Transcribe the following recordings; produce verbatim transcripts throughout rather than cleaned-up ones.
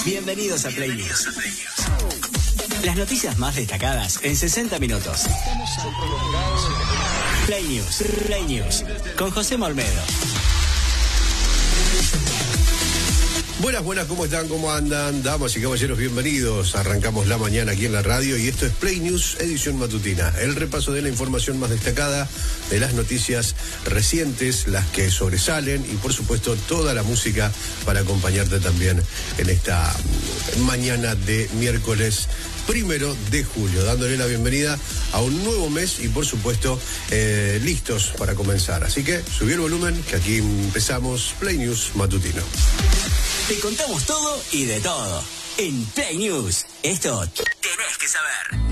Bienvenidos a Play News. Las noticias más destacadas en sesenta minutos. Play News, Play News, con José Olmedo. Buenas, buenas, ¿cómo están? ¿Cómo andan? Damas y caballeros, bienvenidos. Arrancamos la mañana aquí en la radio y esto es Play News, edición matutina. El repaso de la información más destacada, de las noticias recientes, las que sobresalen y por supuesto toda la música para acompañarte también en esta mañana de miércoles primero de julio, dándole la bienvenida a un nuevo mes y por supuesto eh, listos para comenzar. Así que subí el volumen que aquí empezamos Play News matutino. Te contamos todo y de todo en Play News. Esto tenés que saber.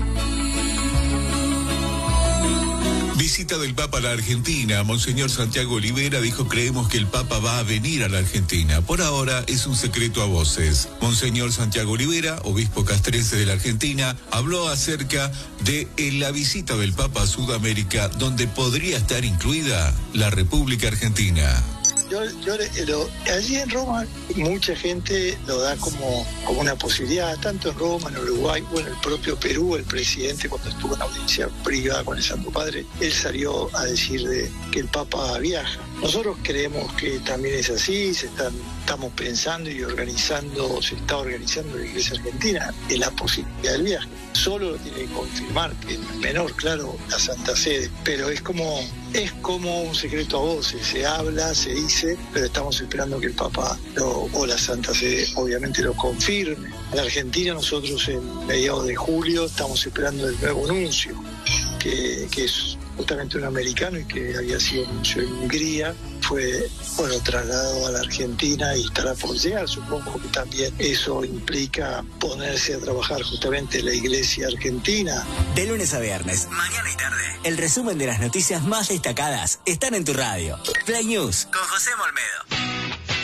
Visita del Papa a la Argentina. Monseñor Santiago Olivera dijo: creemos que el Papa va a venir a la Argentina. Por ahora es un secreto a voces. Monseñor Santiago Olivera, obispo castrense de la Argentina, habló acerca de la visita del Papa a Sudamérica, donde podría estar incluida la República Argentina. Yo, yo lo, allí en Roma mucha gente lo da como, como una posibilidad, tanto en Roma, en Uruguay, bueno, el propio Perú, el presidente cuando estuvo en audiencia privada con el Santo Padre, él salió a decir de, que el Papa viaja. Nosotros creemos que también es así, se están, estamos pensando y organizando, se está organizando la Iglesia Argentina en la posibilidad del viaje. Solo lo tiene que confirmar, que es menor, claro, la Santa Sede, pero es como, es como un secreto a voces, se habla, se dice, pero estamos esperando que el Papa lo, o la Santa Sede obviamente lo confirme. En la Argentina nosotros en mediados de julio estamos esperando el nuevo nuncio, que, que es justamente un americano y que había sido nuncio en Hungría, fue, bueno, trasladado a la Argentina y estará por llegar. Supongo que también eso implica ponerse a trabajar justamente en la Iglesia Argentina. De lunes a viernes, mañana y tarde, el resumen de las noticias más destacadas están en tu radio. Play News con José Olmedo.